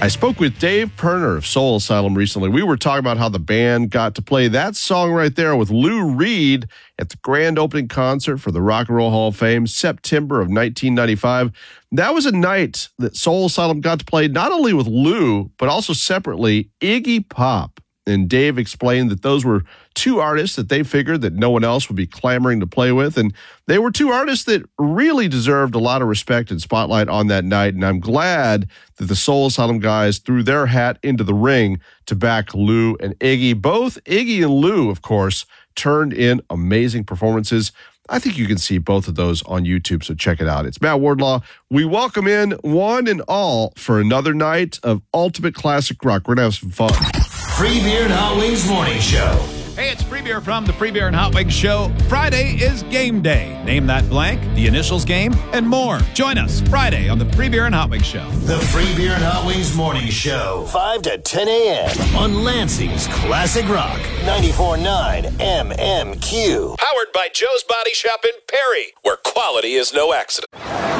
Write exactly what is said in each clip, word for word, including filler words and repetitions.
I spoke with Dave Pirner of Soul Asylum recently. We were talking about how the band got to play that song right there with Lou Reed at the grand opening concert for the Rock and Roll Hall of Fame, September of nineteen ninety-five. That was a night that Soul Asylum got to play not only with Lou, but also separately Iggy Pop. And Dave explained that those were two artists that they figured that no one else would be clamoring to play with. And they were two artists that really deserved a lot of respect and spotlight on that night. And I'm glad that the Soul Asylum guys threw their hat into the ring to back Lou and Iggy. Both Iggy and Lou, of course, turned in amazing performances. I think you can see both of those on YouTube, so check it out. It's Matt Wardlaw. We welcome in one and all for another night of ultimate classic rock. We're going to have some fun. Free Beer and Hot Wings Morning Show. Hey, it's Free Beer from the Free Beer and Hot Wings Show. Friday is game day. Name that blank, the initials game, and more. Join us Friday on the Free Beer and Hot Wings Show. The Free Beer and Hot Wings Morning Show. five to ten a.m. on Lansing's Classic Rock. ninety-four point nine M M Q. Powered by Joe's Body Shop in Perry, where quality is no accident.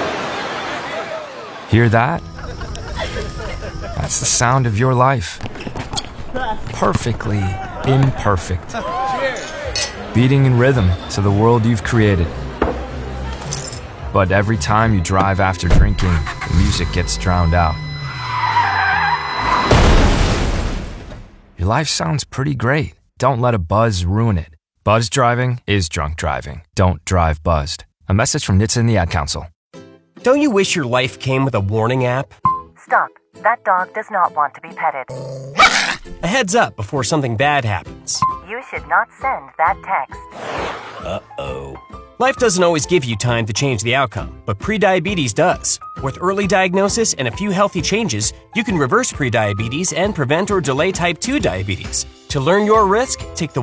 Hear that? That's the sound of your life. Perfectly imperfect. Beating in rhythm to the world you've created. But every time you drive after drinking, the music gets drowned out. Your life sounds pretty great. Don't let a buzz ruin it. Buzz driving is drunk driving. Don't drive buzzed. A message from N H T S A and the Ad Council. Don't you wish your life came with a warning app? Stop. That dog does not want to be petted. A heads up before something bad happens. You should not send that text. Uh-oh. Life doesn't always give you time to change the outcome, but prediabetes does. With early diagnosis and a few healthy changes, you can reverse prediabetes and prevent or delay type two diabetes. To learn your risk, take the